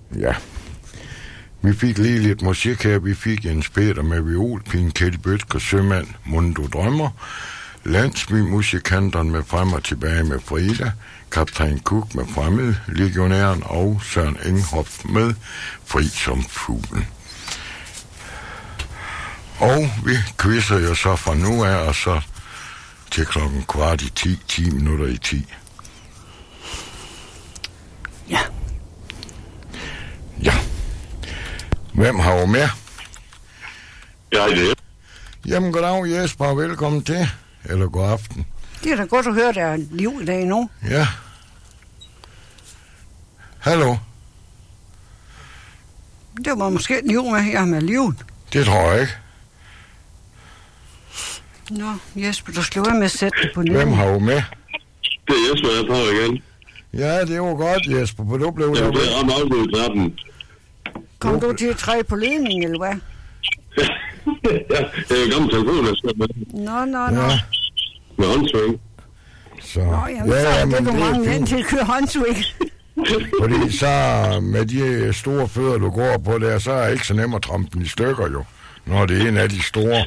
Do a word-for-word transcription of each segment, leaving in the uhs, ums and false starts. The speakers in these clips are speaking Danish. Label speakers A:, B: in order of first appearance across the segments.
A: Ja. Vi fik lige lidt musik her. Vi fik Jens Peter med viol, Pien Ketty Bøtker, Sømand, Mundo Drømmer, Landsbymusikanterne med Frem og Tilbage med Frida, Kaptajn Cook med Fremmed, Legionæren og Søren Enghoff med Fri som fuglen. Og vi quizzer jo så fra nu af, og så til klokken kvart i ti, ti minutter i ti.
B: Ja.
A: Ja. Hvem har jo med?
C: Ja, det er.
A: Jamen, goddag Jesper, og velkommen til. Eller god aften.
B: Det er da godt at høre, der er liv i dag nu.
A: Ja. Hallo?
B: Det var måske liv med her med livet.
A: Det tror jeg ikke.
B: Nå, Jesper, du skal være med at sætte det på livet.
A: Hvem har jo med?
C: Det er Jesper, jeg tager igen.
A: Ja, det var godt, Jesper, for du blev...
C: Ja, det er ramt afgået i knappen.
B: Kom du til at træde på ledningen, eller hvad?
C: Ja, det er en gammel telefon, jeg skal med.
B: Nå, nå, nå.
A: Ja.
C: Med håndsving.
A: Så...
B: Nå, jamen,
A: ja,
B: så er det,
A: men
B: du
A: det
B: mange
A: er
B: ind
A: fint.
B: til at køre håndsving.
A: Fordi så med de store fødder, du går på der, så er det ikke så nemt at trampe den i stykker jo, når det er en af de store.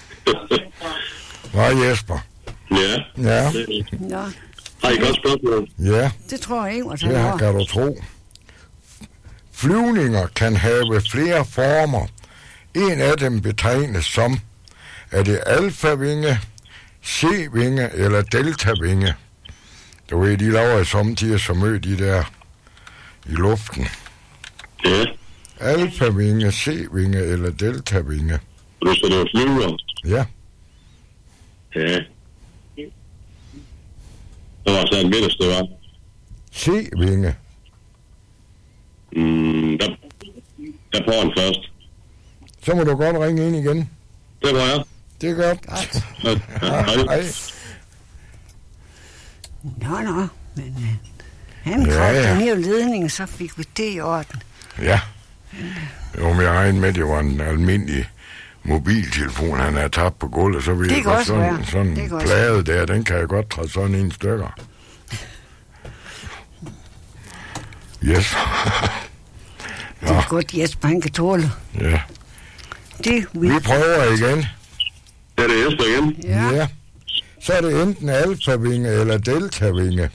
A: Hvad Jesper?
C: Ja.
A: Ja.
B: Nå,
C: Har I godt spørgsmål?
A: Ja,
B: det tror jeg ikke, var
A: det
B: sådan
A: her
B: noget.
A: kan du tro. Flyvninger kan have flere former. En af dem betegnes som, er det alfavinge, C-vinge eller deltavinge. Du ved, de laver samtidig som mød de der i luften.
C: Ja.
A: Alfavinge, C-vinge eller deltavinge.
C: Du så det var flyver?
A: Ja.
C: Ja. Det var så en midterste, var.
A: C-vinge.
C: Mm, der, der prøver han først.
A: Så må du godt ringe ind igen.
C: Det var jeg.
A: Det er godt.
C: Ja, ja, hej.
A: Hej.
B: Nå, nå, men øh, han
A: Ja,
B: kræfter
A: ja.
B: ned i ledningen, så fik vi det i orden.
A: Ja. Jo, men jeg regnede med, at det var en almindelig mobiltelefon, han havde tabt på gulvet, så ville
B: Det
A: jeg
B: kan
A: godt
B: også
A: sådan,
B: være.
A: sådan
B: Det
A: en
B: kan også
A: plade der, den kan jeg godt træde sådan en stykker. Yes.
B: Det er godt, Jesper, han kan tåle.
A: Ja.
B: Det vi...
A: Vi prøver igen.
C: Ja, det er Jesper igen.
B: Ja.
A: Ja. Så er det enten alfavinge eller deltavinge.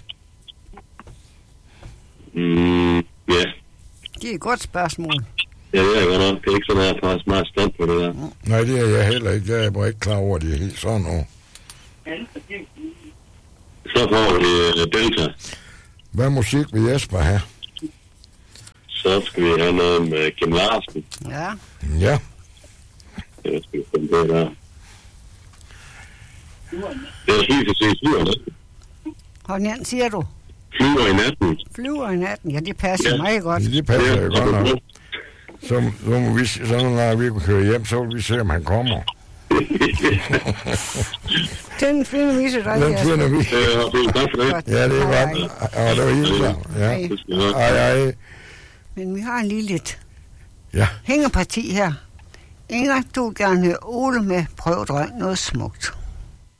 C: Mm, ja.
B: Det er et godt spørgsmål.
C: Ja, det er godt nok. Det er ikke sådan, at jeg faktisk meget stand på det der.
A: Nej, det er jeg heller ikke. Jeg er ikke klar over, at det er helt sådan noget.
C: Så får vi uh, Delta.
A: Hvad musik vil Jesper have?
C: Så skal vi have noget med Kim Larsen.
B: Ja.
A: Ja.
C: Jeg skal vi finde på der. Det er sygt at se flyver, ikke?
B: Hvordan siger du?
C: Flyver i natten.
B: Flyver i natten? Ja, det passer
C: Ja.
B: meget godt.
A: Det passer jo
C: Ja,
A: godt nok. Så, så må vi, så når vi kan køre hjem, så vil vi se, om han kommer.
B: Den finder vi til dig,
A: Den
B: Jesper.
A: finder vi.
C: Øh, tak for det.
B: Godt.
A: Ja, det er
B: Hej,
A: godt.
B: hej.
A: Og det var helt så. Ja.
B: Hej.
C: Det skal vi nok.
A: Ej, ej.
B: Men vi har en lille lidt
A: Ja.
B: hængeparti her. Inger, du vil gerne høre Ole med Prøv drøm noget smukt.